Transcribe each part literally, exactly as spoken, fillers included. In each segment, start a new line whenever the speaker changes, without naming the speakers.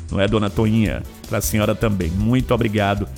não é, dona Toinha? Para a senhora também. Muito obrigado.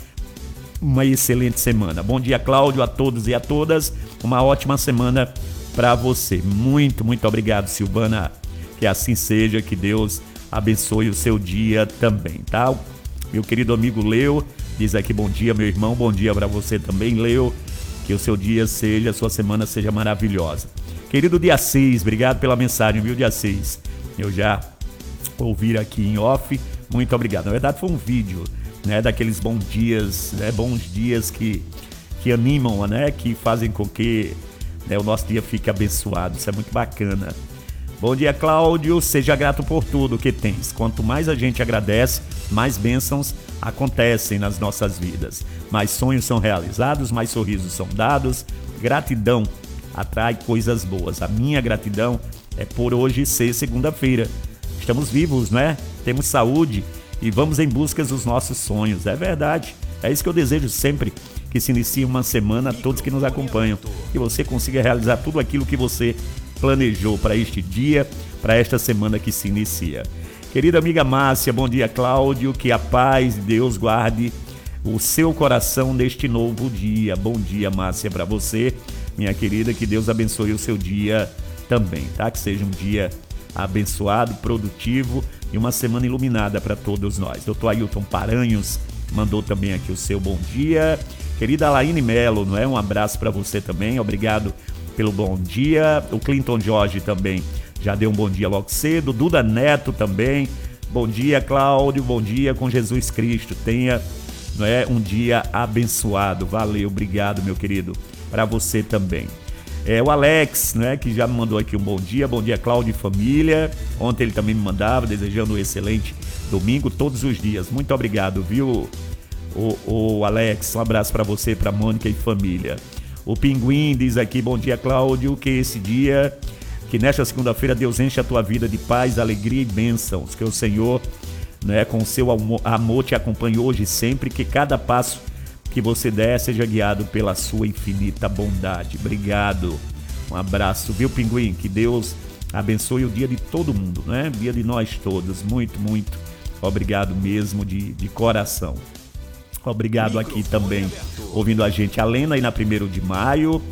Uma excelente semana. Bom dia, Cláudio, a todos e a todas. Uma ótima semana para você. Muito, muito obrigado, Silvana. Que assim seja, que Deus abençoe o seu dia também, tá? Meu querido amigo Leo diz aqui bom dia, meu irmão. Bom dia para você também, Leo. Que o seu dia seja, a sua semana seja maravilhosa. Querido Dia seis, obrigado pela mensagem, viu, Dia seis? Eu já ouvi aqui em off. Muito obrigado. Na verdade, foi um vídeo, né, daqueles bons dias, né, bons dias que, que animam, né, que fazem com que, né, o nosso dia fique abençoado. Isso é muito bacana. Bom dia, Cláudio. Seja grato por tudo que tens. Quanto mais a gente agradece, mais bênçãos acontecem nas nossas vidas. Mais sonhos são realizados, mais sorrisos são dados. Gratidão atrai coisas boas. A minha gratidão é por hoje ser segunda-feira. Estamos vivos, né? Temos saúde e vamos em busca dos nossos sonhos. É verdade. É isso que eu desejo sempre, que se inicie uma semana a todos que nos acompanham. Que você consiga realizar tudo aquilo que você planejou para este dia, para esta semana que se inicia. Querida amiga Márcia, bom dia, Cláudio. Que a paz de Deus guarde o seu coração neste novo dia. Bom dia, Márcia, para você, minha querida. Que Deus abençoe o seu dia também, tá? Que seja um dia abençoado, produtivo e uma semana iluminada para todos nós. doutor Ailton Paranhos mandou também aqui o seu bom dia. Querida Alaine Melo, não é? Um abraço para você também. Obrigado pelo bom dia. O Clinton Jorge também já deu um bom dia logo cedo. Duda Neto também. Bom dia, Cláudio. Bom dia com Jesus Cristo. Tenha, não é, um dia abençoado. Valeu, obrigado, meu querido. Para você também. É, o Alex, né, que já me mandou aqui um bom dia. Bom dia, Cláudio e família. Ontem ele também me mandava, desejando um excelente domingo todos os dias. Muito obrigado, viu, o, o Alex? Um abraço para você, para Mônica e família. O Pinguim diz aqui, bom dia, Cláudio, que esse dia, que nesta segunda-feira Deus enche a tua vida de paz, alegria e bênçãos, que o Senhor, né, com o seu amor te acompanhe hoje e sempre, que cada passo que você der seja guiado pela sua infinita bondade. Obrigado, um abraço, viu, Pinguim? Que Deus abençoe o dia de todo mundo, né? Dia de nós todos. Muito, muito obrigado mesmo, de, de coração. Obrigado aqui também, ouvindo a gente, a Lena aí na primeiro de maio.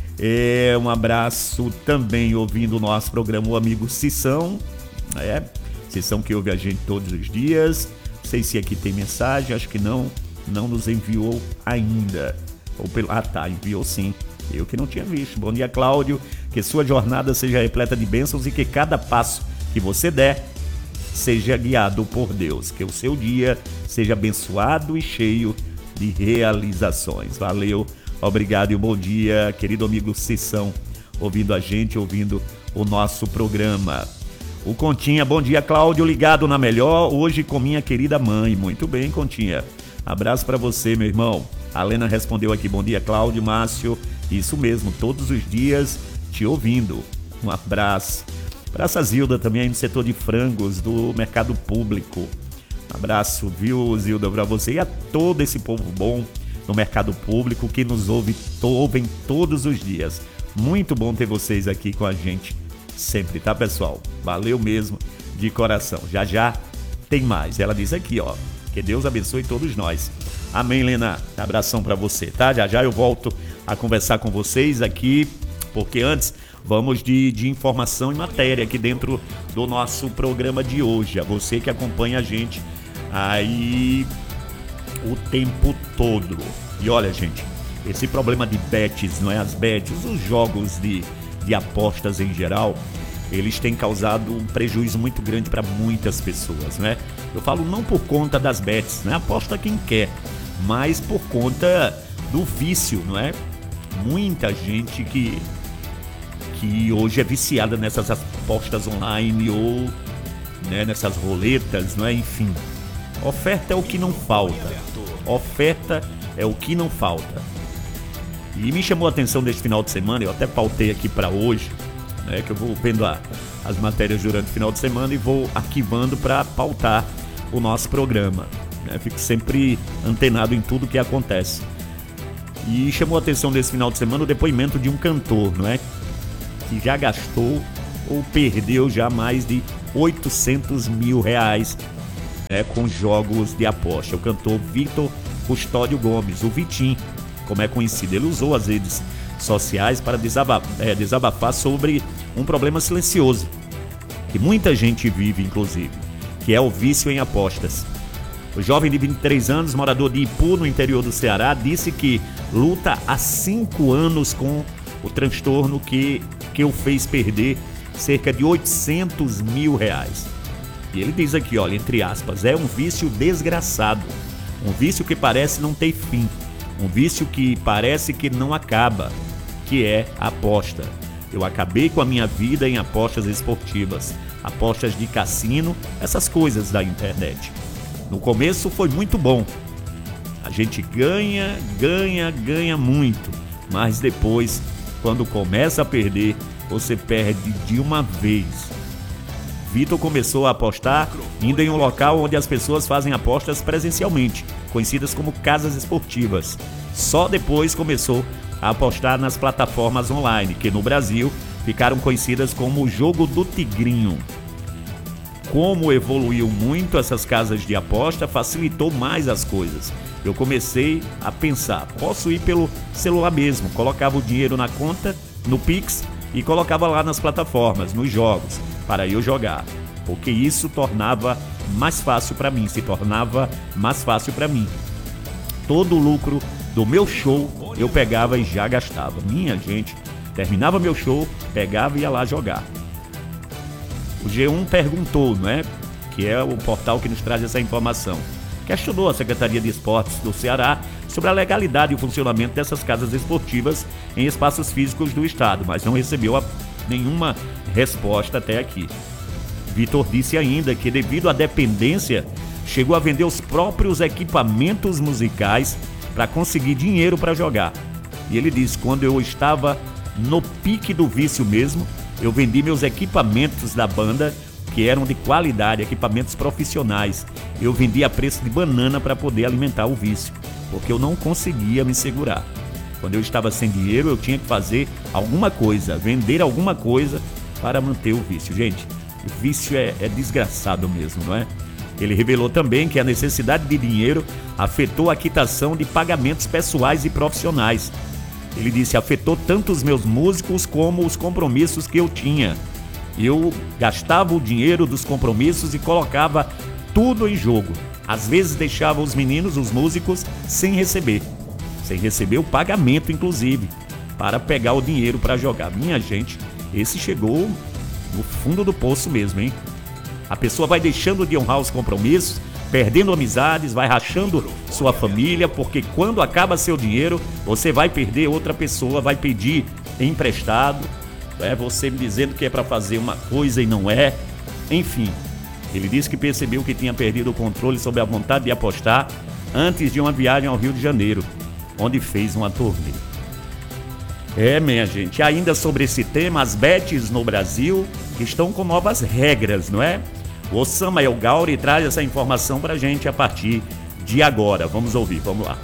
É, um abraço também ouvindo o nosso programa, o amigo Cissão, é, Cissão que ouve a gente todos os dias. Não sei se aqui tem mensagem, acho que não, não nos enviou ainda. Ou pelo, ah tá, enviou sim, eu que não tinha visto. Bom dia, Cláudio, que sua jornada seja repleta de bênçãos e que cada passo que você der seja guiado por Deus, que o seu dia seja abençoado e cheio de realizações. Valeu, obrigado e um bom dia, querido amigo Cissão, ouvindo a gente, ouvindo o nosso programa. O Continha, bom dia, Cláudio, ligado na melhor, hoje com minha querida mãe. Muito bem, Continha, abraço para você, meu irmão. A Lena respondeu aqui, bom dia, Cláudio, Márcio, isso mesmo, todos os dias te ouvindo. Um abraço. Abraço a Zilda também aí no setor de frangos do mercado público. Abraço, viu, Zilda, para você e a todo esse povo bom no mercado público que nos ouve, ouvem todos os dias. Muito bom ter vocês aqui com a gente sempre, tá, pessoal? Valeu mesmo, de coração. Já já tem mais. Ela diz aqui, ó, que Deus abençoe todos nós. Amém, Lena. Abração para você, tá? Já já eu volto a conversar com vocês aqui, porque antes vamos de, de informação e matéria aqui dentro do nosso programa de hoje. A você que acompanha a gente aí o tempo todo. E olha, gente, esse problema de bets, não é? As bets, os jogos de, de apostas em geral, eles têm causado um prejuízo muito grande para muitas pessoas, né? Eu falo não por conta das bets, né? Aposta quem quer, mas por conta do vício, não é? Muita gente que... que hoje é viciada nessas apostas online ou, né, nessas roletas, não é? Enfim, oferta é o que não falta. Oferta é o que não falta. E me chamou a atenção neste final de semana, eu até pautei aqui para hoje, né, que eu vou vendo a, as matérias durante o final de semana e vou arquivando para pautar o nosso programa, né? Fico sempre antenado em tudo que acontece. E chamou a atenção desse final de semana o depoimento de um cantor, não é? Que já gastou ou perdeu já mais de oitocentos mil reais né, com jogos de aposta. O cantor Vitor Custódio Gomes, o Vitinho, como é conhecido, ele usou as redes sociais para desabafar, é, desabafar sobre um problema silencioso, que muita gente vive, inclusive, que é o vício em apostas. O jovem de vinte e três anos, morador de Ipu, no interior do Ceará, disse que luta há cinco anos com o transtorno que, que o fez perder cerca de oitocentos mil reais. E ele diz aqui, olha, entre aspas, é um vício desgraçado, um vício que parece não ter fim, um vício que parece que não acaba, que é a aposta. Eu acabei com a minha vida em apostas esportivas, apostas de cassino, essas coisas da internet. No começo foi muito bom. A gente ganha, ganha, ganha muito. Mas depois, quando começa a perder, você perde de uma vez. Vitor começou a apostar indo em um local onde as pessoas fazem apostas presencialmente, conhecidas como casas esportivas. Só depois começou a apostar nas plataformas online, que no Brasil ficaram conhecidas como o jogo do tigrinho. Como evoluiu muito essas casas de aposta, facilitou mais as coisas. Eu comecei a pensar, posso ir pelo celular mesmo, colocava o dinheiro na conta, no Pix, e colocava lá nas plataformas, nos jogos, para eu jogar. Porque isso tornava mais fácil para mim, se tornava mais fácil para mim. Todo o lucro do meu show eu pegava e já gastava. Minha gente, terminava meu show, pegava e ia lá jogar. O G um perguntou, né, que é o portal que nos traz essa informação, questionou a Secretaria de Esportes do Ceará sobre a legalidade e o funcionamento dessas casas esportivas em espaços físicos do estado, mas não recebeu a, nenhuma resposta até aqui. Vitor disse ainda que, devido à dependência, chegou a vender os próprios equipamentos musicais para conseguir dinheiro para jogar. E ele disse, quando eu estava no pique do vício mesmo, eu vendi meus equipamentos da banda, que eram de qualidade, equipamentos profissionais. Eu vendi a preço de banana para poder alimentar o vício, porque eu não conseguia me segurar. Quando eu estava sem dinheiro, eu tinha que fazer alguma coisa, vender alguma coisa para manter o vício. Gente, o vício é, é desgraçado mesmo, não é? Ele revelou também que a necessidade de dinheiro afetou a quitação de pagamentos pessoais e profissionais. Ele disse, afetou tanto os meus músicos como os compromissos que eu tinha. Eu gastava o dinheiro dos compromissos e colocava tudo em jogo. Às vezes deixava os meninos, os músicos, sem receber. Sem receber o pagamento, inclusive, para pegar o dinheiro para jogar. Minha gente, esse chegou no fundo do poço mesmo, hein? A pessoa vai deixando de honrar os compromissos, perdendo amizades, vai rachando sua família, porque quando acaba seu dinheiro, você vai perder, outra pessoa vai pedir emprestado, é você me dizendo que é para fazer uma coisa e não é. Enfim, ele disse que percebeu que tinha perdido o controle sobre a vontade de apostar antes de uma viagem ao Rio de Janeiro, onde fez uma turnê. É, minha gente, ainda sobre esse tema, as bets no Brasil estão com novas regras, não é? O Osama El Gauri traz essa informação pra gente a partir de agora. Vamos ouvir, vamos lá.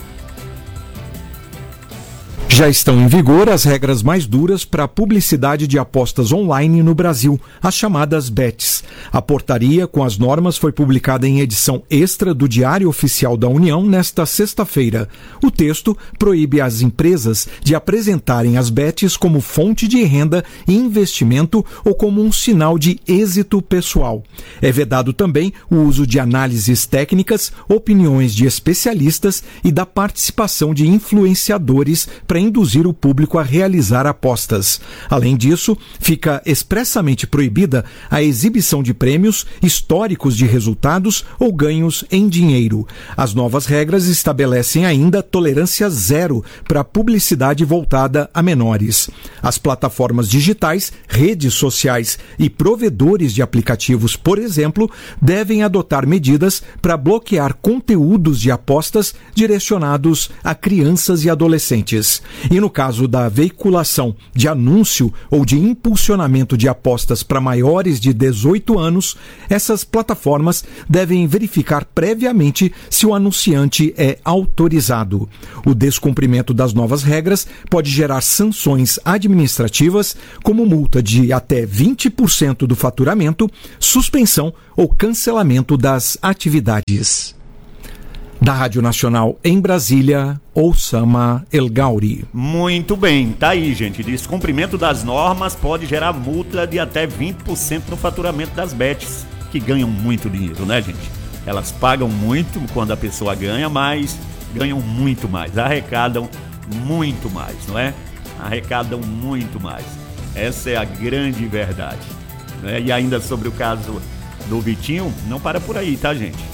Já estão em vigor as regras mais duras para a publicidade de apostas online no Brasil, as chamadas bets. A portaria com as normas foi publicada em edição extra do Diário Oficial da União nesta sexta-feira. O texto proíbe as empresas de apresentarem as bets como fonte de renda e investimento ou como um sinal de êxito pessoal. É vedado também o uso de análises técnicas, opiniões de especialistas e da participação de influenciadores para induzir o público a realizar apostas. Além disso, fica expressamente proibida a exibição de prêmios, históricos de resultados ou ganhos em dinheiro. As novas regras estabelecem ainda tolerância zero para a publicidade voltada a menores. As plataformas digitais, redes sociais e provedores de aplicativos, por exemplo, devem adotar medidas para bloquear conteúdos de apostas direcionados a crianças e adolescentes. E no caso da veiculação de anúncio ou de impulsionamento de apostas para maiores de dezoito anos, essas plataformas devem verificar previamente se o anunciante é autorizado. O descumprimento das novas regras pode gerar sanções administrativas, como multa de até vinte por cento do faturamento, suspensão ou cancelamento das atividades. Da Rádio Nacional em Brasília, Oussama El Gauri.
Muito bem, tá aí, gente. Descumprimento das normas pode gerar multa de até vinte por cento no faturamento das bets, que ganham muito dinheiro, né, gente? Elas pagam muito quando a pessoa ganha, mas ganham muito mais, arrecadam muito mais, não é? Arrecadam muito mais. Essa é a grande verdade, né? E ainda sobre o caso do Vitinho, não para por aí, tá, gente?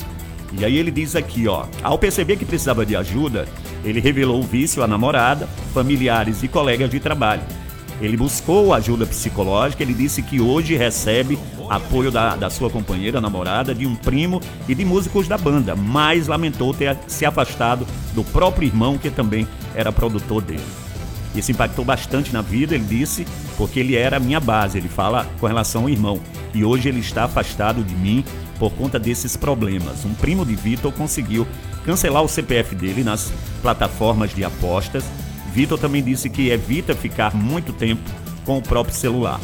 E aí ele diz aqui, ó, ao perceber que precisava de ajuda, ele revelou o vício à namorada, familiares e colegas de trabalho. Ele buscou ajuda psicológica, ele disse que hoje recebe apoio da, da sua companheira, namorada, de um primo e de músicos da banda, mas lamentou ter se afastado do próprio irmão, que também era produtor dele. Isso impactou bastante na vida, ele disse, porque ele era a minha base, ele fala com relação ao irmão. E hoje ele está afastado de mim por conta desses problemas. Um primo de Vitor conseguiu cancelar o C P F dele nas plataformas de apostas. Vitor também disse que evita ficar muito tempo com o próprio celular.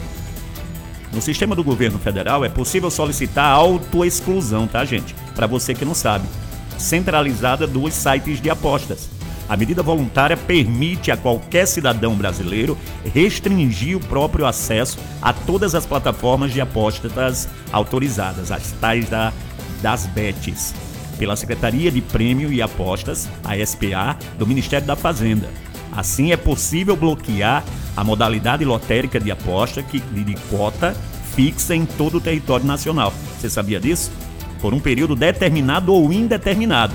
No sistema do governo federal é possível solicitar autoexclusão, tá, gente? Para você que não sabe. Centralizada dos sites de apostas. A medida voluntária permite a qualquer cidadão brasileiro restringir o próprio acesso a todas as plataformas de apostas autorizadas, as tais da, das bets, pela Secretaria de Prêmio e Apostas, a S P A, do Ministério da Fazenda. Assim, é possível bloquear a modalidade lotérica de aposta que, de cota fixa em todo o território nacional. Você sabia disso? Por um período determinado ou indeterminado.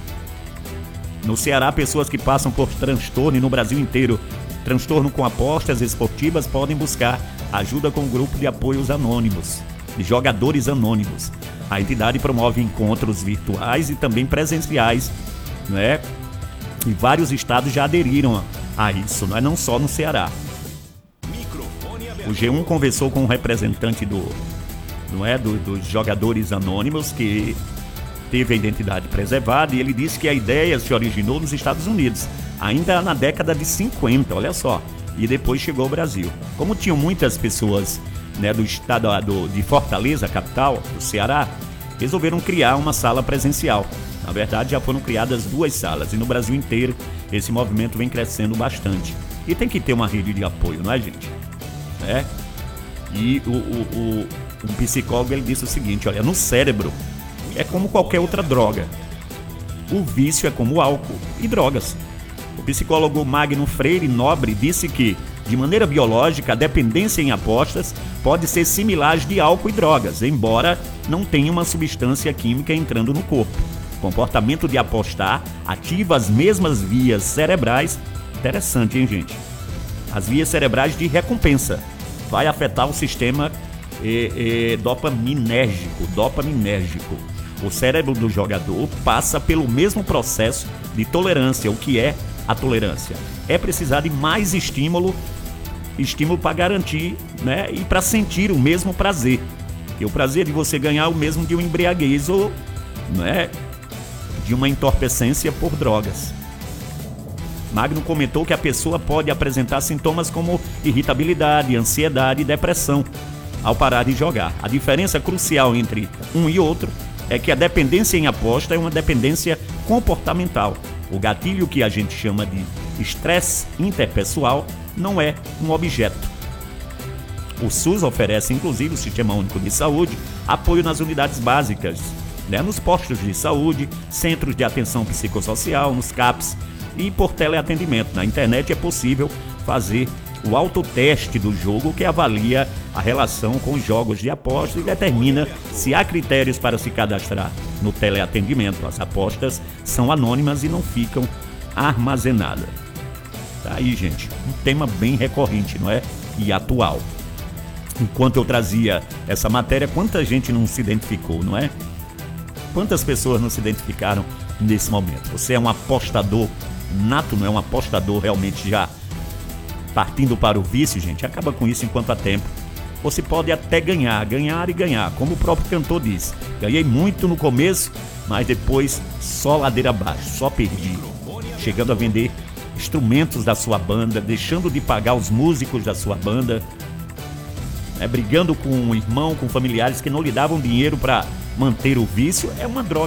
No Ceará, pessoas que passam por transtorno, e no Brasil inteiro, transtorno com apostas esportivas, podem buscar ajuda com o grupo de apoios anônimos, de jogadores anônimos. A entidade promove encontros virtuais e também presenciais, né? E vários estados já aderiram a isso, não é? Não só no Ceará. O G um conversou com um representante do, não é? do, dos jogadores anônimos, que teve a identidade preservada, e ele disse que a ideia se originou nos Estados Unidos, ainda na década de cinquenta, olha só, e depois chegou ao Brasil. Como tinham muitas pessoas, né, do estado do, de Fortaleza, capital do Ceará, resolveram criar uma sala presencial. Na verdade, já foram criadas duas salas, e no Brasil inteiro esse movimento vem crescendo bastante. E tem que ter uma rede de apoio, não é, gente? É? E o, o, o, um psicólogo, ele disse o seguinte, olha, no cérebro é como qualquer outra droga. O vício é como álcool e drogas. O psicólogo Magno Freire Nobre disse que, de maneira biológica, a dependência em apostas pode ser similar às de álcool e drogas, embora não tenha uma substância química entrando no corpo. O comportamento de apostar ativa as mesmas vias cerebrais. Interessante, hein, gente? As vias cerebrais de recompensa. Vai afetar o sistema eh, eh, dopaminérgico, dopaminérgico. O cérebro do jogador passa pelo mesmo processo de tolerância. O que é a tolerância? É precisar de mais estímulo, estímulo para garantir, né, e para sentir o mesmo prazer. E o prazer de você ganhar o mesmo de um embriaguez ou, né, de uma entorpecência por drogas. Magno comentou que a pessoa pode apresentar sintomas como irritabilidade, ansiedade e depressão ao parar de jogar. A diferença crucial entre um e outro é que a dependência em aposta é uma dependência comportamental. O gatilho, que a gente chama de estresse interpessoal, não é um objeto. O SUS oferece, inclusive, o Sistema Único de Saúde, apoio nas unidades básicas, né, nos postos de saúde, centros de atenção psicossocial, nos C A Ps e por teleatendimento. Na internet é possível fazer o autoteste do jogo, que avalia a relação com os jogos de aposta e determina se há critérios para se cadastrar no teleatendimento. As apostas são anônimas e não ficam armazenadas. Tá aí, gente, um tema bem recorrente, não é? E atual. Enquanto eu trazia essa matéria, quanta gente não se identificou, não é? Quantas pessoas não se identificaram nesse momento? Você é um apostador nato, não é um apostador realmente já partindo para o vício, gente, acaba com isso enquanto há tempo. Você pode até ganhar, ganhar e ganhar, como o próprio cantor disse. Ganhei muito no começo, mas depois só ladeira abaixo, só perdi. Chegando a vender instrumentos da sua banda, deixando de pagar os músicos da sua banda, né, brigando com o irmão, com familiares que não lhe davam dinheiro para manter o vício. É uma droga